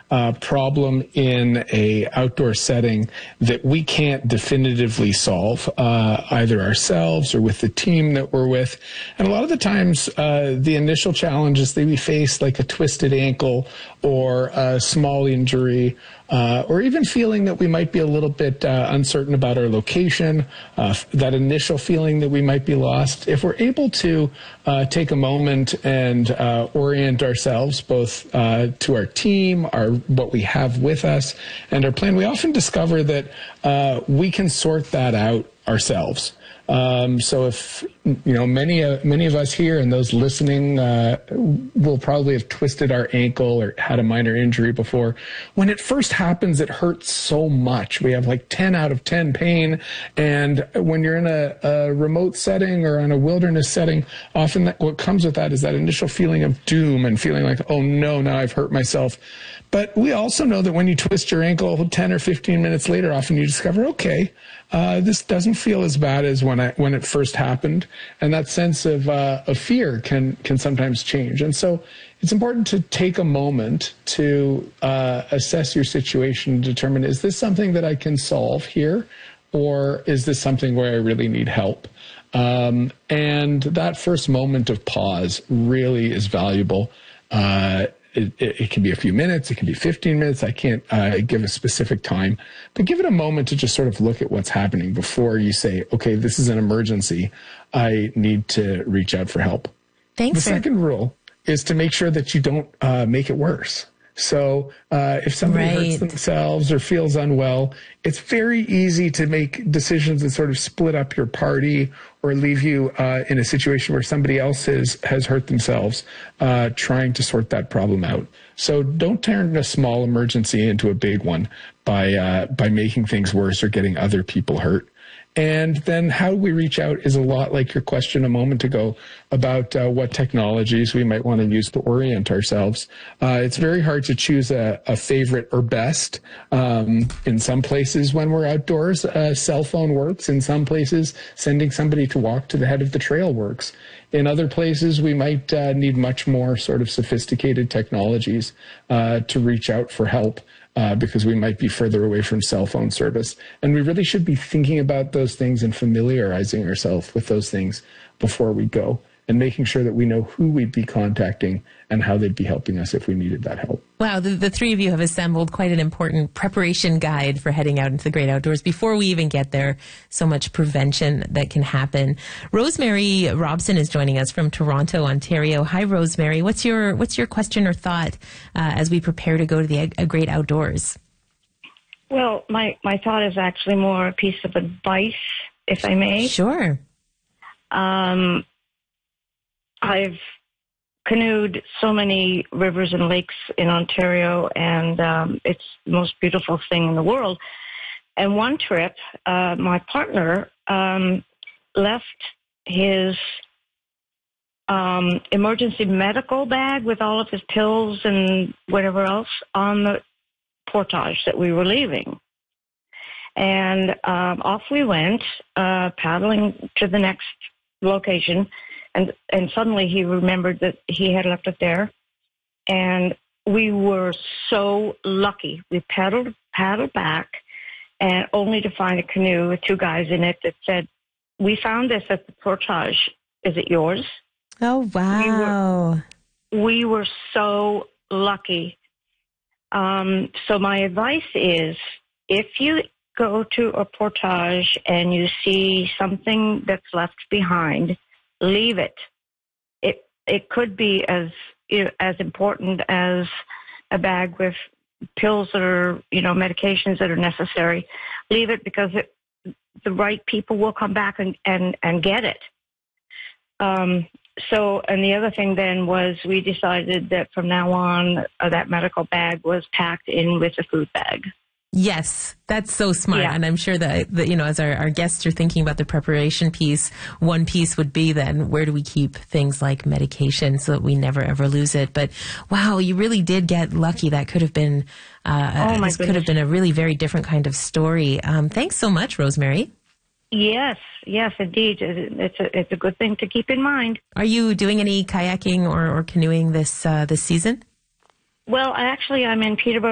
problem in a outdoor setting that we can't definitively solve, either ourselves or with the team that we're with. And a lot of the times, the initial challenges that we face, like a twisted ankle or a small injury, or even feeling that we might be a little bit uncertain about our location, that initial feeling that we might be lost. If we're able to take a moment and orient ourselves both to our team, what we have with us, and our plan, we often discover that we can sort that out ourselves. So if, many of us here and those listening will probably have twisted our ankle or had a minor injury before. When it first happens, it hurts so much. We have like 10 out of 10 pain. And when you're in a remote setting or in a wilderness setting, often what comes with that is that initial feeling of doom and feeling like, oh no, now I've hurt myself. But we also know that when you twist your ankle 10 or 15 minutes later, often you discover, okay, this doesn't feel as bad as when it first happened. And that sense of fear can sometimes change. And so it's important to take a moment to assess your situation and determine, is this something that I can solve here? Or is this something where I really need help? And that first moment of pause really is valuable. It can be a few minutes. It can be 15 minutes. I can't give a specific time, but give it a moment to just sort of look at what's happening before you say, okay, this is an emergency. I need to reach out for help. Thanks. The second rule is to make sure that you don't make it worse. So if somebody hurts themselves or feels unwell, it's very easy to make decisions that sort of split up your party or leave you in a situation where somebody else has hurt themselves, trying to sort that problem out. So don't turn a small emergency into a big one by making things worse or getting other people hurt. And then how we reach out is a lot like your question a moment ago about what technologies we might want to use to orient ourselves. It's very hard to choose a favorite or best. In some places when we're outdoors, a cell phone works. In some places, sending somebody to walk to the head of the trail works. In other places, we might need much more sort of sophisticated technologies to reach out for help. Because we might be further away from cell phone service. And we really should be thinking about those things and familiarizing ourselves with those things before we go, and making sure that we know who we'd be contacting and how they'd be helping us if we needed that help. Wow, the three of you have assembled quite an important preparation guide for heading out into the great outdoors. Before we even get there, so much prevention that can happen. Rosemary Robson is joining us from Toronto, Ontario. Hi, Rosemary. What's your question or thought as we prepare to go to the great outdoors? Well, my thought is actually more a piece of advice, if I may. Sure. I've canoed so many rivers and lakes in Ontario, and it's the most beautiful thing in the world. And one trip, my partner left his emergency medical bag with all of his pills and whatever else on the portage that we were leaving. And off we went, paddling to the next location. And suddenly he remembered that he had left it there. And we were so lucky. We paddled back, and only to find a canoe with two guys in it that said, "We found this at the portage. Is it yours?" Oh, wow. We were so lucky. So my advice is, if you go to a portage and you see something that's left behind, leave it. It could be as important as a bag with pills that are, medications that are necessary. Leave it, because the right people will come back and get it. So, and the other thing then was, we decided that from now on, that medical bag was packed in with a food bag. Yes, that's so smart. Yeah. And I'm sure that as our guests are thinking about the preparation piece, one piece would be then, where do we keep things like medication so that we never ever lose it? But wow, you really did get lucky. That could have been, could have been a really very different kind of story. Thanks so much, Rosemary. Yes, indeed. It's a good thing to keep in mind. Are you doing any kayaking or canoeing this season? Well, actually, I'm in Peterborough,